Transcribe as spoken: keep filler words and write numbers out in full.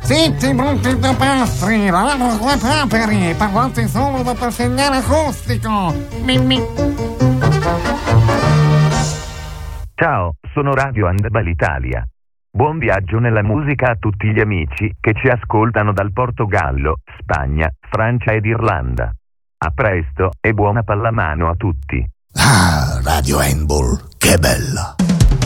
Zitti, brutti due pastri, lavano due paperi, parlate solo dopo il segnale acustico. Mimmi. Ciao, sono Radio Handball Italia. Buon viaggio nella musica a tutti gli amici che ci ascoltano dal Portogallo, Spagna, Francia ed Irlanda. A presto e buona pallamano a tutti. Ah, Radio Handball, che bella!